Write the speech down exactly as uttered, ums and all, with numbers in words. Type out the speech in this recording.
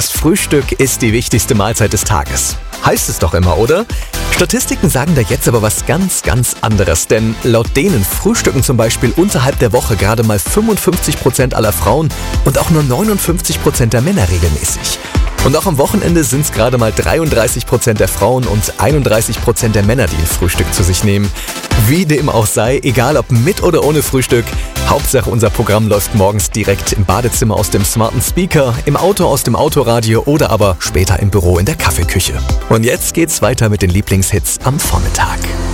Das Frühstück ist die wichtigste Mahlzeit des Tages. Heißt es doch immer, oder? Statistiken sagen da jetzt aber was ganz, ganz anderes, denn laut denen frühstücken zum Beispiel unterhalb der Woche gerade mal fünfundfünfzig Prozent aller Frauen und auch nur neunundfünfzig Prozent der Männer regelmäßig. Und auch am Wochenende sind es gerade mal dreiunddreißig Prozent der Frauen und einunddreißig Prozent der Männer, die ein Frühstück zu sich nehmen. Wie dem auch sei, egal ob mit oder ohne Frühstück, Hauptsache unser Programm läuft morgens direkt im Badezimmer aus dem smarten Speaker, im Auto aus dem Autoradio oder aber später im Büro in der Kaffeeküche. Und jetzt geht's weiter mit den Lieblingshits am Vormittag.